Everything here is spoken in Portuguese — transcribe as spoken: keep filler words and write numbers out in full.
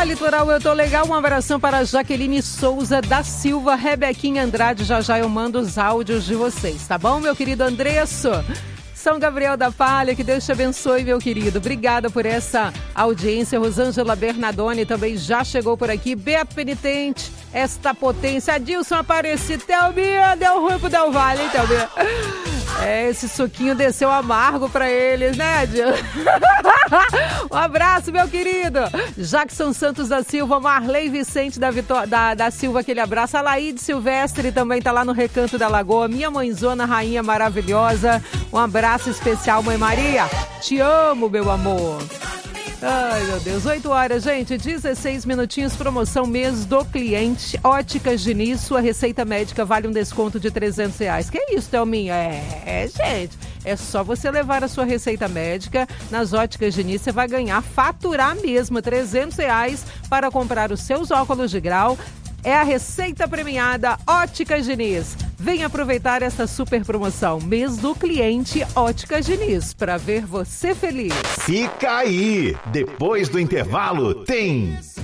Na Litoral eu tô legal, um abração para Jaqueline Souza da Silva, Rebequinha Andrade, já já eu mando os áudios de vocês, tá bom, meu querido Andresso? São Gabriel da Palha, que Deus te abençoe, meu querido. Obrigada por essa audiência. Rosângela Bernardoni também já chegou por aqui. Beto Penitente, esta potência. Adilson Aparecido, Thelminha, deu ruim pro Del Valle, hein, Thelminha? É, esse suquinho desceu amargo pra eles, né, Adilson? Um abraço, meu querido. Jackson Santos da Silva, Marley Vicente da, Vitó- da, da Silva, aquele abraço. A Laíde Silvestre também tá lá no Recanto da Lagoa. Minha mãezona, rainha maravilhosa. Um abraço especial, mãe Maria. Te amo, meu amor. Ai, meu Deus. oito horas, gente. dezesseis minutinhos. Promoção mês do cliente. Óticas Diniz. Sua receita médica vale um desconto de trezentos reais. Que isso, Thelminha? É, é, gente. É só você levar a sua receita médica nas Óticas Diniz. Você vai ganhar, faturar mesmo, trezentos reais para comprar os seus óculos de grau. É a receita premiada Óticas Diniz. Vem aproveitar essa super promoção. Mês do cliente Óticas Diniz. Para ver você feliz. Fica aí. Depois do intervalo tem